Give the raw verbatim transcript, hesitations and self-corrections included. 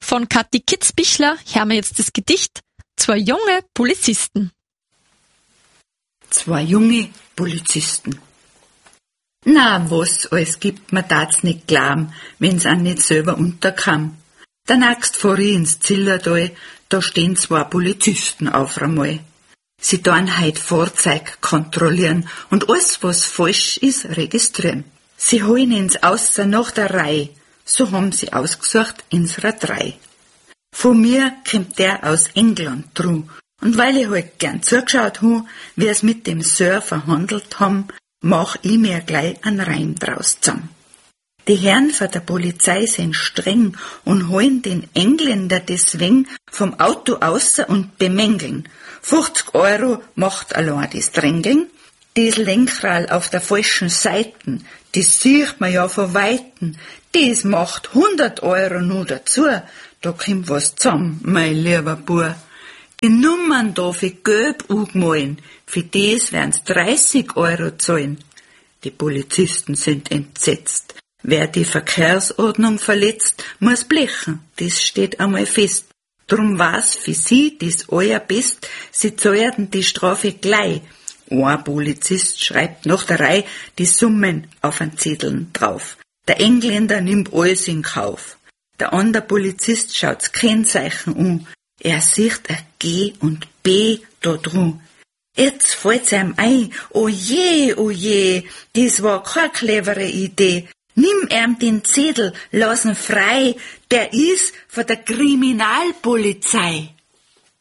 Von Kathi Kitzbichler hören wir jetzt das Gedicht Zwei junge Polizisten. Zwei junge Polizisten. Na, was alles gibt, man dat's nicht glauben, wenn's an nicht selber unterkam. Der nächst vor ich ins Zillertal, da stehen zwei Polizisten auf einmal. Sie tun heut Fahrzeug kontrollieren und alles, was falsch ist, registrieren. Sie holen ins Außer nach der Reihe, so haben sie ausgesucht, unserer drei. Von mir kommt der aus England dru, und weil ich halt gern zugeschaut hu, wie es mit dem Sir verhandelt haben, mach ich mir gleich einen Reim draus zusammen. Die Herren von der Polizei sind streng und holen den Engländer deswegen vom Auto außer und bemängeln. fünfzig Euro macht allein das Drängeln. Das Lenkrad auf der falschen Seite, das sieht man ja von Weitem. Das macht hundert Euro nur dazu. Da kommt was zusammen, mein lieber Bub. Die Nummern da für gelb angemahlen, für das werden's dreißig Euro zahlen. Die Polizisten sind entsetzt. Wer die Verkehrsordnung verletzt, muss blechen, das steht einmal fest. Drum war's für sie das allerbest, sie zahlen die Strafe gleich. Ein Polizist schreibt nach der Reihe die Summen auf einen Zetteln drauf. Der Engländer nimmt alles in Kauf. Der andere Polizist schaut's Kennzeichen an. Er sieht ein G und B da drum. Jetzt fällt's ihm ein, oh je, oh je, das war keine clevere Idee. Nimm ihm den Zettel, lass ihn frei, der ist von der Kriminalpolizei.